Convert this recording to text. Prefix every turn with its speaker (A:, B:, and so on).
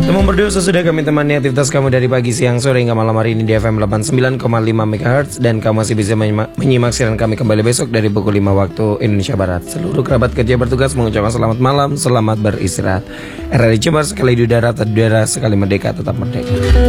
A: Teman berdua, sesudah kami temani aktivitas kamu dari pagi, siang, sore hingga malam hari ini di FM 89,5 MHz. Dan kamu masih bisa menyimak siaran kami kembali besok dari pukul 5 waktu Indonesia Barat. Seluruh kerabat kerja bertugas mengucapkan selamat malam, selamat beristirahat. RRI Jember, sekali di udara, sekali merdeka, tetap merdeka.